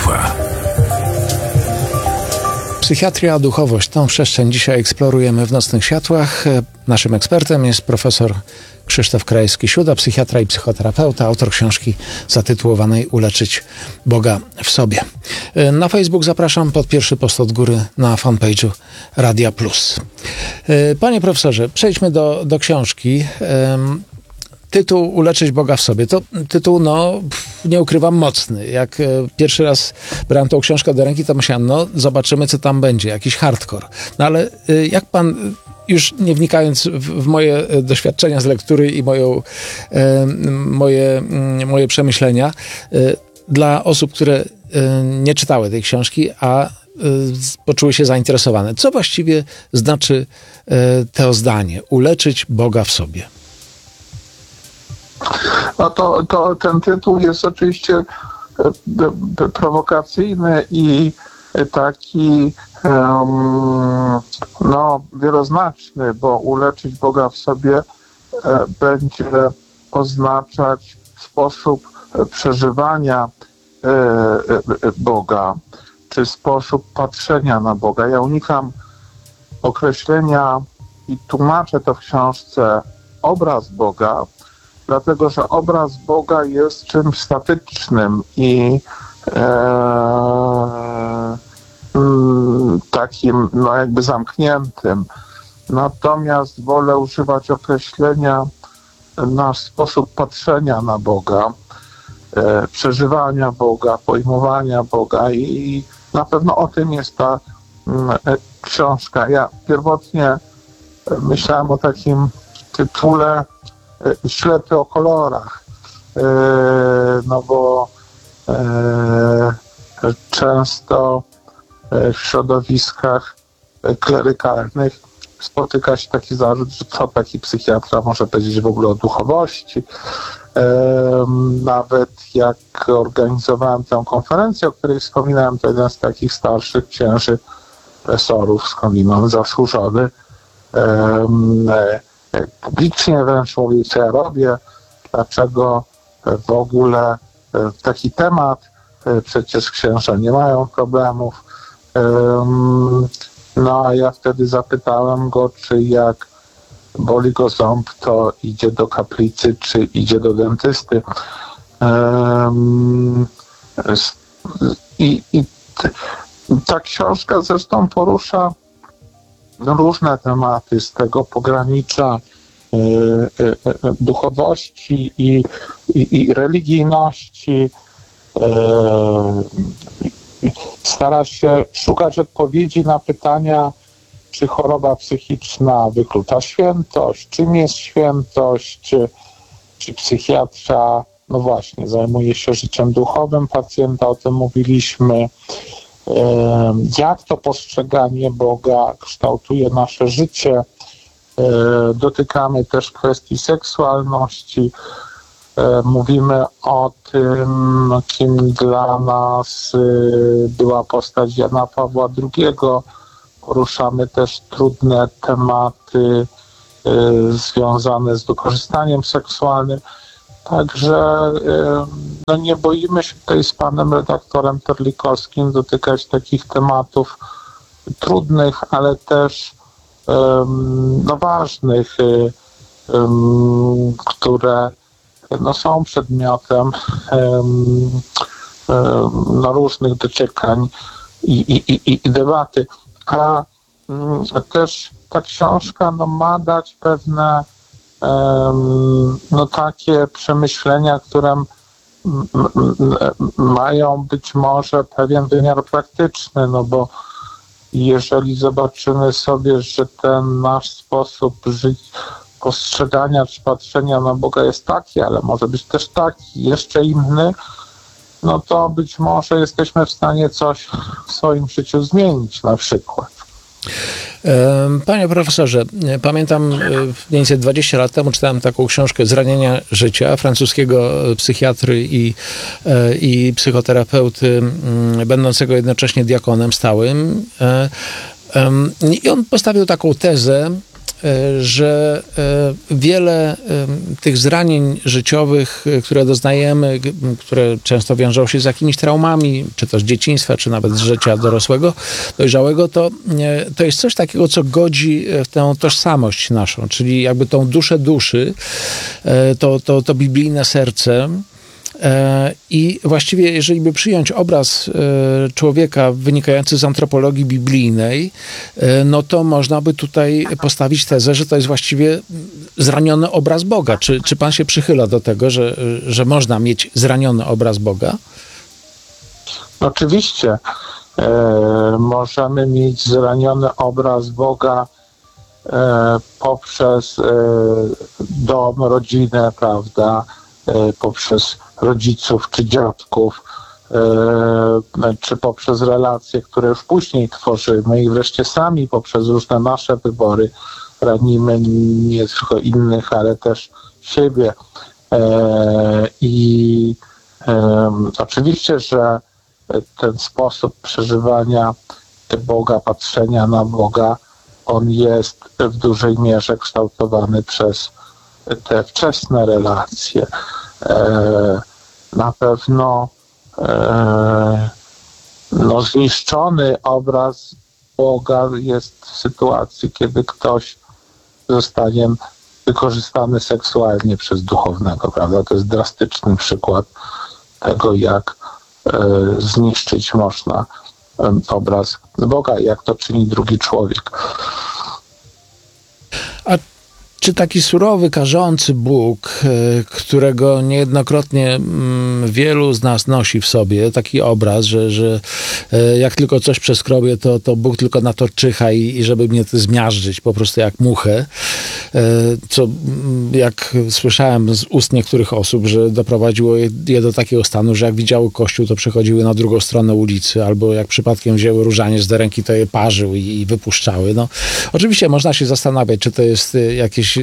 światła. Psychiatria, duchowość. Tą przestrzeń dzisiaj eksplorujemy w Nocnych Światłach. Naszym ekspertem jest profesor Krzysztof Krajewski-Siuda, psychiatra i psychoterapeuta, autor książki zatytułowanej Uleczyć Boga w sobie. Na Facebook zapraszam pod pierwszy post od góry na fanpage'u Radia Plus. Panie profesorze, przejdźmy do książki. Tytuł Uleczyć Boga w sobie. To tytuł, nie ukrywam, mocny. Jak pierwszy raz brałem tą książkę do ręki, to myślałem, zobaczymy, co tam będzie. Jakiś hardcore. No ale jak pan, już nie wnikając w moje doświadczenia z lektury i moje przemyślenia, dla osób, które nie czytały tej książki, a poczuły się zainteresowane. Co właściwie znaczy to zdanie? Uleczyć Boga w sobie. No to ten tytuł jest oczywiście prowokacyjny i taki wieloznaczny, bo uleczyć Boga w sobie będzie oznaczać sposób przeżywania Boga, czy sposób patrzenia na Boga. Ja unikam określenia i tłumaczę to w książce obraz Boga, dlatego że obraz Boga jest czymś statycznym i takim jakby zamkniętym. Natomiast wolę używać określenia nasz sposób patrzenia na Boga, przeżywania Boga, pojmowania Boga i na pewno o tym jest ta książka. Ja pierwotnie myślałem o takim tytule Ślepy o kolorach, bo często w środowiskach klerykalnych spotyka się taki zarzut, że co taki psychiatra może powiedzieć w ogóle o duchowości. Nawet jak organizowałem tę konferencję, o której wspominałem, to jeden z takich starszych księży profesorów, skądinąd zasłużony, publicznie wręcz mówił, co ja robię, dlaczego w ogóle taki temat, przecież księża nie mają problemów. A ja wtedy zapytałem go, czy jak boli go ząb, to idzie do kaplicy, czy idzie do dentysty. Ta książka zresztą porusza różne tematy z tego pogranicza duchowości i religijności. Stara się szukać odpowiedzi na pytania, czy choroba psychiczna wyklucza świętość, czym jest świętość, czy psychiatra, zajmuje się życiem duchowym pacjenta, o tym mówiliśmy. Jak to postrzeganie Boga kształtuje nasze życie. Dotykamy też kwestii seksualności. Mówimy o tym, kim dla nas była postać Jana Pawła II. Poruszamy też trudne tematy związane z wykorzystaniem seksualnym. Także nie boimy się tutaj z panem redaktorem Terlikowskim dotykać takich tematów trudnych, ale też ważnych, które są przedmiotem różnych dociekań i debaty. A też ta książka ma dać pewne takie przemyślenia, które mają być może pewien wymiar praktyczny, bo jeżeli zobaczymy sobie, że ten nasz sposób postrzegania czy patrzenia na Boga jest taki, ale może być też taki, jeszcze inny, to być może jesteśmy w stanie coś w swoim życiu zmienić na przykład. Panie profesorze, pamiętam mniej więcej 20 lat temu czytałem taką książkę Zranienia życia francuskiego psychiatry i psychoterapeuty, będącego jednocześnie diakonem stałym. I on postawił taką tezę, że wiele tych zranień życiowych, które doznajemy, które często wiążą się z jakimiś traumami, czy to z dzieciństwa, czy nawet z życia dorosłego, dojrzałego, to jest coś takiego, co godzi w tę tożsamość naszą, czyli jakby tą duszę duszy, to biblijne serce. I właściwie, jeżeli by przyjąć obraz człowieka wynikający z antropologii biblijnej, no to można by tutaj postawić tezę, że to jest właściwie zraniony obraz Boga. Czy pan się przychyla do tego, że można mieć zraniony obraz Boga? Oczywiście możemy mieć zraniony obraz Boga poprzez dom, rodzinę, prawda, poprzez rodziców czy dziadków, czy poprzez relacje, które już później tworzymy i wreszcie sami poprzez różne nasze wybory ranimy nie tylko innych, ale też siebie. I oczywiście, że ten sposób przeżywania Boga, patrzenia na Boga, on jest w dużej mierze kształtowany przez te wczesne relacje. Na pewno zniszczony obraz Boga jest w sytuacji, kiedy ktoś zostanie wykorzystany seksualnie przez duchownego, prawda? To jest drastyczny przykład tego, jak zniszczyć można obraz Boga, jak to czyni drugi człowiek. A czy taki surowy, karzący Bóg, którego niejednokrotnie wielu z nas nosi w sobie, taki obraz, że jak tylko coś przeskrobie, to Bóg tylko na to czyha i żeby mnie zmiażdżyć po prostu jak muchę, co jak słyszałem z ust niektórych osób, że doprowadziło je do takiego stanu, że jak widziały Kościół, to przechodziły na drugą stronę ulicy, albo jak przypadkiem wzięły różaniec do ręki, to je parzył i wypuszczały. No, oczywiście można się zastanawiać, czy to jest jakieś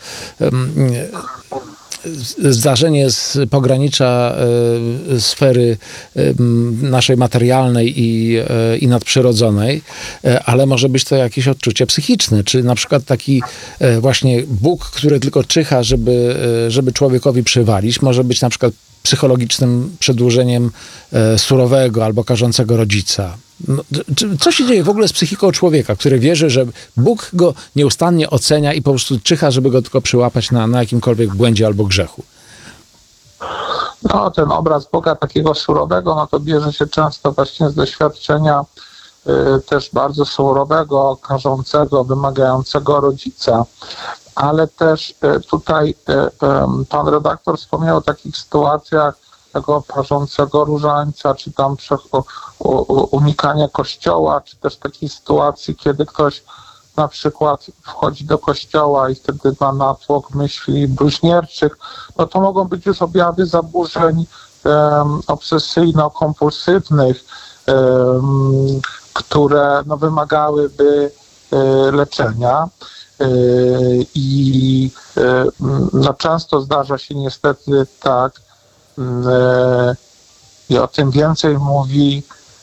zdarzenie z pogranicza sfery naszej materialnej i nadprzyrodzonej, ale może być to jakieś odczucie psychiczne, czy na przykład taki właśnie Bóg, który tylko czyha, żeby człowiekowi przywalić, może być na przykład psychologicznym przedłużeniem surowego albo karzącego rodzica. No, co się dzieje w ogóle z psychiką człowieka, który wierzy, że Bóg go nieustannie ocenia i po prostu czyha, żeby go tylko przyłapać na jakimkolwiek błędzie albo grzechu? No, ten obraz Boga takiego surowego, no to bierze się często właśnie z doświadczenia też bardzo surowego, karzącego, wymagającego rodzica. Ale też tutaj pan redaktor wspomniał o takich sytuacjach tego parzącego różańca, czy tam unikania kościoła, czy też takiej sytuacji, kiedy ktoś na przykład wchodzi do kościoła i wtedy ma natłok myśli bluźnierczych, no to mogą być już objawy zaburzeń obsesyjno-kompulsywnych, które no, wymagałyby leczenia. I no, często zdarza się niestety tak, i o tym więcej mówi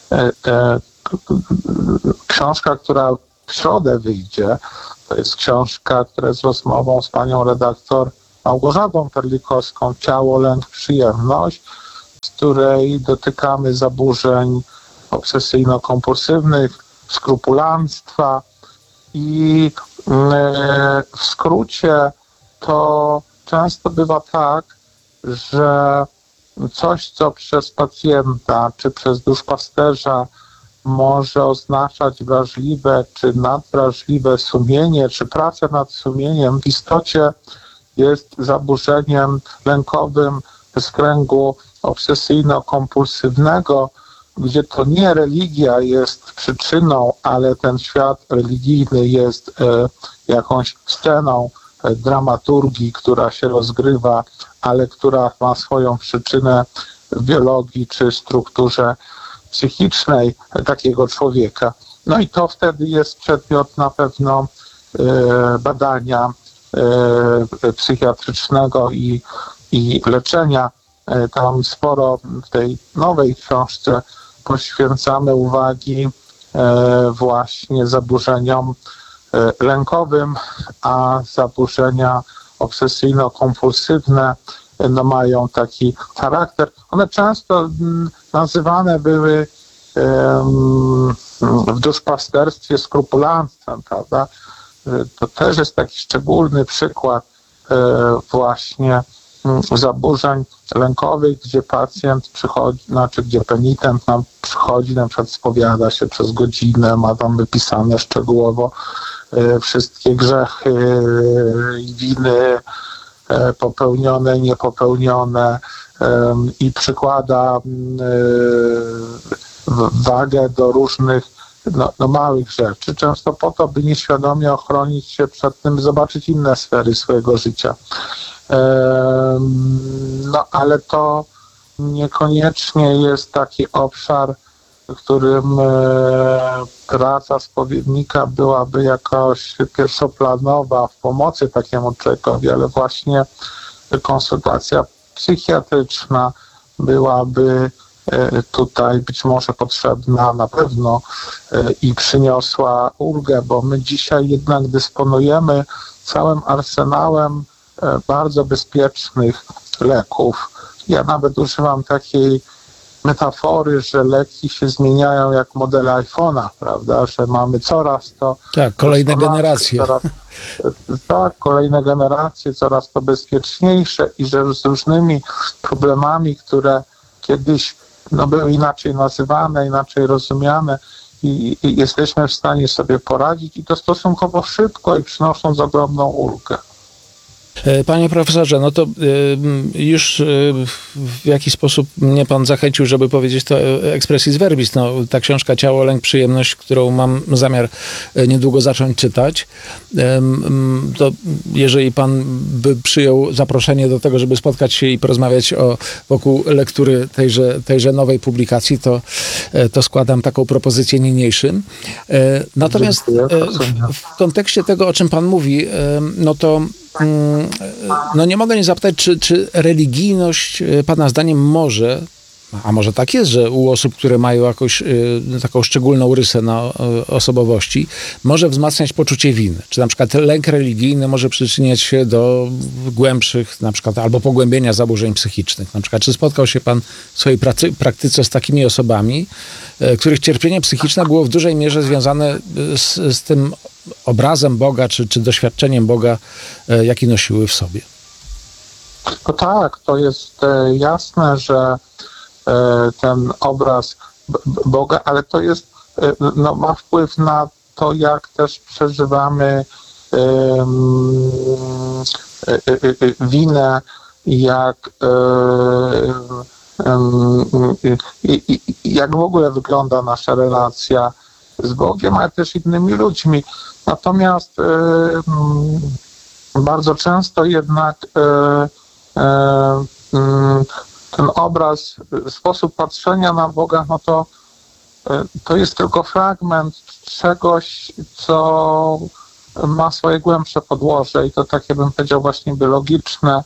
książka, która w środę wyjdzie. To jest książka, która jest rozmową z panią redaktor Małgorzatą Terlikowską, Ciało, lęk, przyjemność, z której dotykamy zaburzeń obsesyjno-kompulsywnych, skrupulanstwa i w skrócie to często bywa tak, że coś, co przez pacjenta czy przez duszpasterza może oznaczać wrażliwe czy nadwrażliwe sumienie, czy pracę nad sumieniem, w istocie jest zaburzeniem lękowym z kręgu obsesyjno-kompulsywnego, gdzie to nie religia jest przyczyną, ale ten świat religijny jest jakąś sceną dramaturgii, która się rozgrywa, ale która ma swoją przyczynę w biologii czy strukturze psychicznej takiego człowieka. No i to wtedy jest przedmiot na pewno badania psychiatrycznego i leczenia. Tam sporo w tej nowej książce poświęcamy uwagi właśnie zaburzeniom lękowym, a zaburzenia obsesyjno-kompulsywne no mają taki charakter. One często nazywane były w duszpasterstwie skrupulanstwem, prawda? To też jest taki szczególny przykład właśnie zaburzeń lękowych, gdzie pacjent przychodzi, gdzie penitent nam przychodzi, na przykład spowiada się przez godzinę, ma tam wypisane szczegółowo wszystkie grzechy i winy popełnione, niepopełnione i przykłada wagę do różnych małych rzeczy, często po to, by nieświadomie ochronić się przed tym, zobaczyć inne sfery swojego życia. No ale to niekoniecznie jest taki obszar, w którym praca spowiednika byłaby jakoś pierwszoplanowa w pomocy takiemu człowiekowi, ale właśnie konsultacja psychiatryczna byłaby tutaj być może potrzebna na pewno i przyniosła ulgę, bo my dzisiaj jednak dysponujemy całym arsenałem bardzo bezpiecznych leków. Ja nawet używam takiej metafory, że leki się zmieniają jak modele iPhone'a, prawda, że mamy coraz to... Tak, kolejne generacje. Kolejne generacje, coraz to bezpieczniejsze i że z różnymi problemami, które kiedyś były inaczej nazywane, inaczej rozumiane i jesteśmy w stanie sobie poradzić i to stosunkowo szybko i przynosząc ogromną ulgę. Panie profesorze, no to już w jaki sposób mnie pan zachęcił, żeby powiedzieć to expressis verbis. No, ta książka Ciało, lęk, przyjemność, którą mam zamiar niedługo zacząć czytać, to jeżeli pan by przyjął zaproszenie do tego, żeby spotkać się i porozmawiać wokół lektury tejże nowej publikacji, to składam taką propozycję niniejszym. Natomiast w kontekście tego, o czym pan mówi, no to nie mogę nie zapytać, czy religijność pana zdaniem może, a może tak jest, że u osób, które mają jakąś taką szczególną rysę na osobowości, może wzmacniać poczucie winy. Czy na przykład lęk religijny może przyczyniać się do głębszych, na przykład, albo pogłębienia zaburzeń psychicznych. Na przykład, czy spotkał się pan w swojej praktyce z takimi osobami, których cierpienie psychiczne było w dużej mierze związane z tym obrazem Boga, czy doświadczeniem Boga, jaki nosiły w sobie? No tak, to jest jasne, że ten obraz Boga, ale to jest, ma wpływ na to, jak też przeżywamy winę, jak w ogóle wygląda nasza relacja z Bogiem, ale też innymi ludźmi. Natomiast bardzo często jednak ten obraz, sposób patrzenia na Boga, to jest tylko fragment czegoś, co ma swoje głębsze podłoże i to takie, bym powiedział, właśnie biologiczne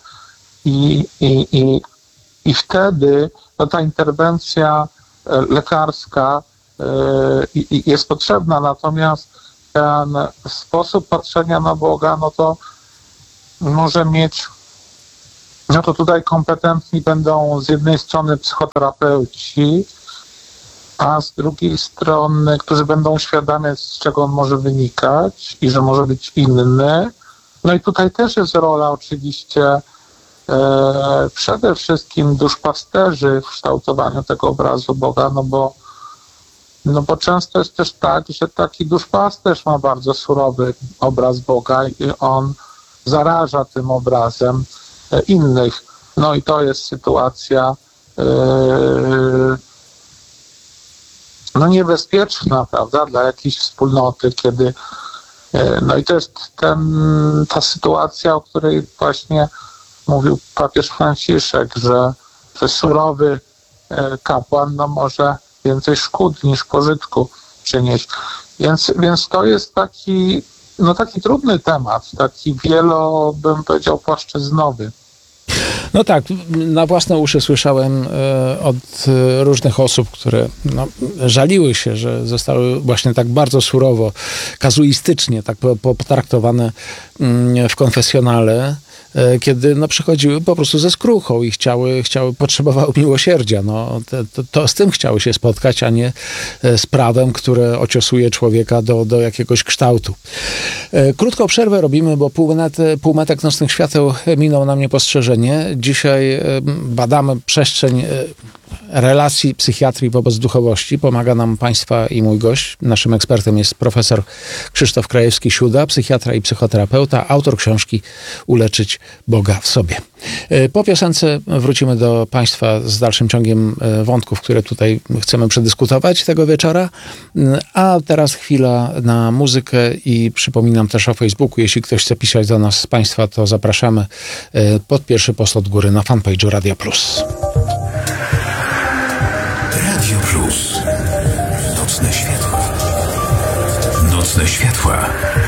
i wtedy ta interwencja lekarska jest potrzebna, natomiast ten sposób patrzenia na Boga, to może mieć, to tutaj kompetentni będą z jednej strony psychoterapeuci, a z drugiej strony, którzy będą uświadamiać, z czego on może wynikać i że może być inny. No i tutaj też jest rola oczywiście przede wszystkim duszpasterzy w kształtowaniu tego obrazu Boga, no bo często jest też tak, że taki duszpasterz ma bardzo surowy obraz Boga i on zaraża tym obrazem innych. No i to jest sytuacja niebezpieczna, prawda, dla jakiejś wspólnoty, kiedy i to jest ta sytuacja, o której właśnie mówił papież Franciszek, że surowy kapłan może więcej szkód niż pożytku przynieść. Więc to jest taki trudny temat, taki bym powiedział, płaszczyznowy. No tak, na własne uszy słyszałem od różnych osób, które żaliły się, że zostały właśnie tak bardzo surowo, kazuistycznie tak potraktowane w konfesjonale, kiedy przychodziły po prostu ze skruchą i potrzebowały miłosierdzia. To z tym chciały się spotkać, a nie z prawem, które ociosuje człowieka do jakiegoś kształtu. Krótką przerwę robimy, bo półmetek nocnych świateł minął nam niepostrzeżenie. Dzisiaj badamy przestrzeń relacji psychiatrii wobec duchowości. Pomaga nam Państwa i mój gość. Naszym ekspertem jest profesor Krzysztof Krajewski-Siuda, psychiatra i psychoterapeuta, autor książki Uleczyć Boga w sobie. Po piosence wrócimy do Państwa z dalszym ciągiem wątków, które tutaj chcemy przedyskutować tego wieczora. A teraz chwila na muzykę i przypominam też o Facebooku. Jeśli ktoś chce pisać do nas z Państwa, to zapraszamy pod pierwszy post od góry na fanpage'u Radia Plus. Radio Plus. Nocne światła. Nocne światła.